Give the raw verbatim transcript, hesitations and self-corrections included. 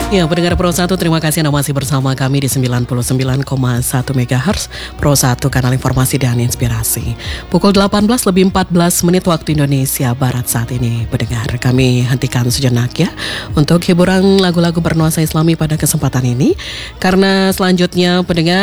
Ya, pendengar Pro satu, terima kasih Anda masih bersama kami di sembilan puluh sembilan koma satu MHz Pro satu, kanal informasi dan inspirasi. Pukul delapan belas lebih empat belas menit waktu Indonesia Barat saat ini. Pendengar, kami hentikan sejenak ya untuk hiburan lagu-lagu bernuansa Islami pada kesempatan ini. Karena selanjutnya pendengar